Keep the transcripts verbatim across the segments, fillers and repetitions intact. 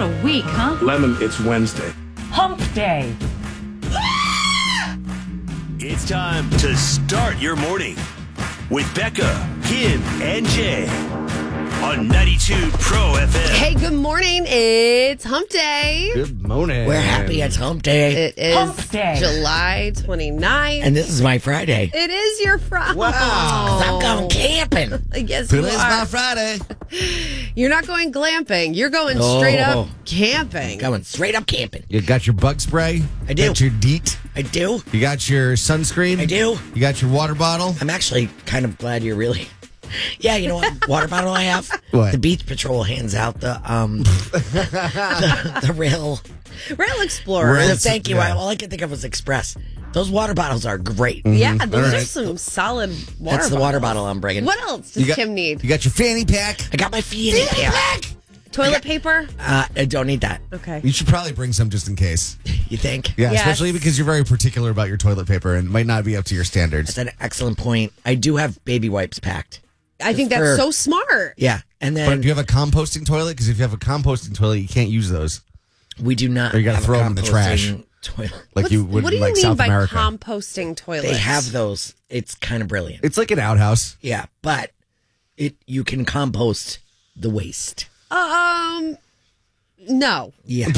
a week, huh? Lemon, it's Wednesday. Hump day. It's time to start your morning with Becca, Kim, and Jay on ninety-two Pro F M. Hey, good morning. It's Hump Day. Good morning. We're happy it's Hump Day. It is Hump Day. July twenty-ninth. And this is my Friday. It is your Friday. Wow. 'Cause I'm going camping. Yes, you Today's are. my Friday. You're not going glamping. You're going No. straight up camping. Going straight up camping. You got your bug spray. I do. Got your DEET. I do. You got your sunscreen. I do. You got your water bottle. I'm actually kind of glad you're really... Yeah, you know what water bottle I have? What? The Beach Patrol hands out the um the, the rail. Rail Explorer. Rail- The thank you. yeah. All I can think of was Express. Those water bottles are great. Yeah, those All are right. some solid water That's the water bottles. bottle I'm bringing. What else does You got, Kim need? You got your fanny pack. I got my fanny pack. Toilet paper? Uh, I don't need that. Okay. You should probably bring some just in case. You think? Yeah, Yes. especially because you're very particular about your toilet paper and it might not be up to your standards. That's an excellent point. I do have baby wipes packed. I think that's for- so smart. Yeah, and But then do you have a composting toilet? Because if you have a composting toilet, you can't use those. we do not. Or you gotta have a throw 'em in the trash. composting Toilet. Like What's- you would what do you like mean South by America. composting toilets? They have those. It's kind of brilliant. It's like an outhouse. Yeah, but it you can compost the waste. Um, no. Yeah,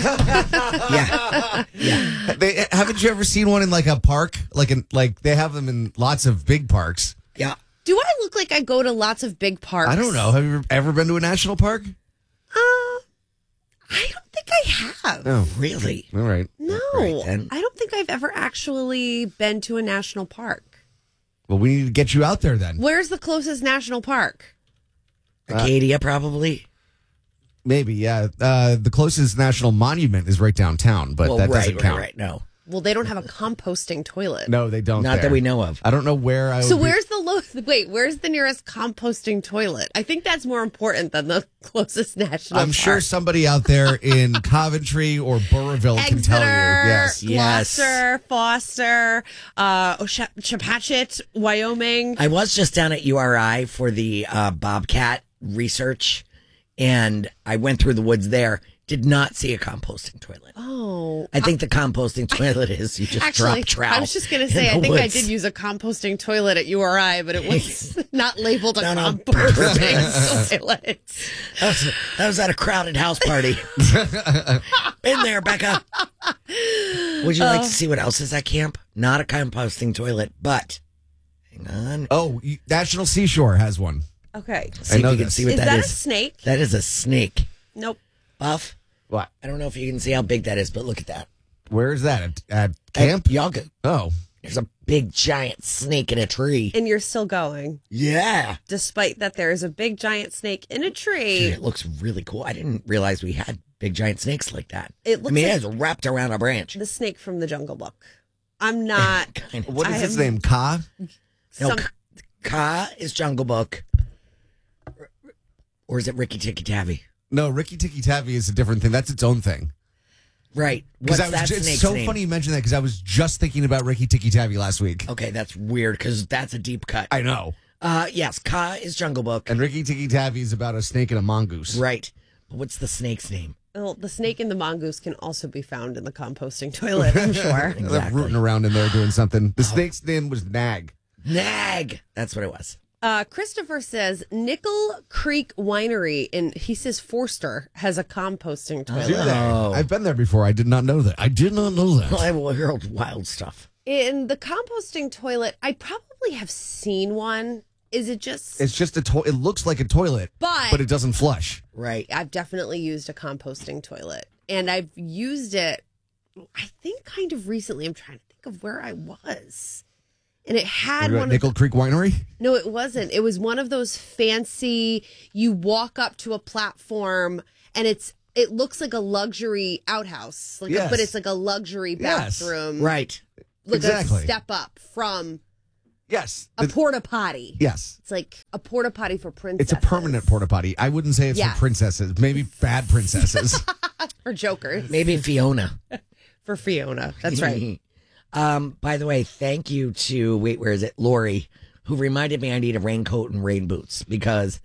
yeah, yeah, They, haven't you ever seen one in like a park? Like in like they have them in lots of big parks. yeah. Do I look like I go to lots of big parks? I don't know. Have you ever been to a national park? Uh, I don't think I have. No. Really? All right. No, Right, then. I don't think I've ever actually been to a national park. Well, we need to get you out there then. Where's the closest national park? Acadia, probably. Maybe, yeah. Uh, the closest national monument is right downtown, but well, that right, doesn't right, count. right. No, Well, they don't have a composting toilet. No, they don't. not there. that we know of. I don't know where I. So would be- where's the low? Wait, where's the nearest composting toilet? I think that's more important than the closest national. I'm park. sure somebody out there in Coventry or Burrillville Exeter, can tell you. Yes. Yes. Gloucester, Foster, uh, Osh- Chepachet, Wyoming. I was just down at U R I for the uh, Bobcat research, and I went through the woods there. Did not see a composting toilet. Oh, I think the composting toilet is you just actually, drop trowel. I was just going in to say, I the think I woods. did use a composting toilet at U R I, but it was not labeled a No, no. composting toilet. That was, that was at a crowded house party. Been there, Becca. Would you like Uh. to see what else is at camp? Not a composting toilet, but hang on. Oh, you- National Seashore has one. Okay. See if know you can this. see what Is that that is. a snake? That is a snake. Nope. Buff. What? I don't know if you can see how big that is, but look at that. Where is that? At, at camp? Y'all go. Oh. There's a big giant snake in a tree. And you're still going, Yeah. despite that there is a big giant snake in a Dude, tree. it looks really cool. I didn't realize we had big giant snakes like that. It I looks mean, like- it was wrapped around a branch. The snake from the Jungle Book. I'm not. Kind of. What is I his have- name? Ka? No, some- K- Ka is Jungle Book. Or is it Ricky Tikki Tavi? No, Ricky Tikki Tavi is a different thing. That's its own thing. Right. Because What's I was that ju- it's snake's so name? funny you mentioned that because I was just thinking about Ricky Tikki Tavi last week. Okay, that's weird because that's a deep cut. I know. Uh, yes, Ka is Jungle Book. And Ricky Tikki Tavi is about a snake and a mongoose. Right. But what's the snake's name? Well, the snake and the mongoose can also be found in the composting toilet, I'm sure. They're Exactly. rooting around in there doing something. The snake's name was Nag. Nag. That's what it was. Uh, Christopher says Nickel Creek Winery, and he says Forster has a composting Do toilet. they? Oh. I've been there before. I did not know that. I did not know Well, that. I will hear wild stuff. In the composting toilet, I probably have seen one. Is it just? It's just a to- it looks like a toilet, But- but it doesn't flush. Right. I've definitely used a composting toilet, and I've used it. I think kind of recently. I'm trying to think of where I was, and it had What, one. Nickel of Creek Winery? No, it wasn't. It was one of those fancy. You walk up to a platform, and it's. It looks like a luxury outhouse, like a- Yes. but it's like a luxury Yes. bathroom, Right. Like Exactly. a step up from Yes. a The- porta potty. yes. It's like a porta potty for princesses. It's a permanent porta potty. I wouldn't say it's Yes. for princesses. Maybe bad princesses. for jokers. Maybe Fiona. For Fiona. That's right. um, by the way, thank you to, wait, where is it? Lori, who reminded me I need a raincoat and rain boots because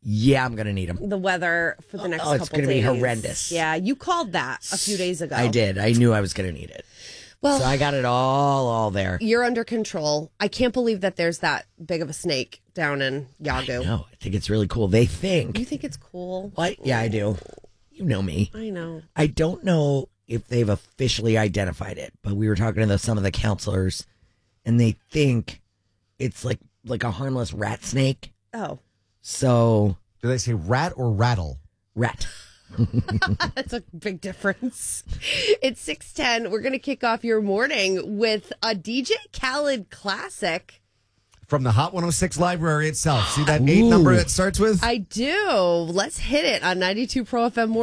Yeah, I'm gonna need them. The weather for the next Oh, couple it's gonna days. be horrendous. Yeah, you called that a few days ago. I did. I knew I was gonna need it. Well, So I got it all, all there. you're under control. I can't believe that there's that big of a snake down in Yagu. No, I think it's really cool. They think. You think it's cool? What? Yeah, I do. You know me. I know. I don't know if they've officially identified it, but we were talking to the, some of the counselors, and they think it's like like a harmless rat snake. Oh, So Do they say rat or rattle? rat. that's a big difference. It's six ten. We're going to kick off your morning with a D J Khaled classic. From the Hot one oh six library itself. See that eight Ooh. number that starts with? I do. Let's hit it on ninety-two Pro F M Morning.